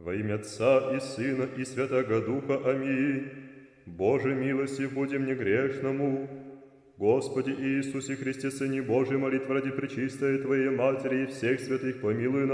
Во имя Отца и Сына и Святого Духа. Аминь. Боже, милости будем негрешному. Господи Иисусе Христе, Сыне Божий, молитва ради пречистой Твоей Матери и всех святых помилуй нас.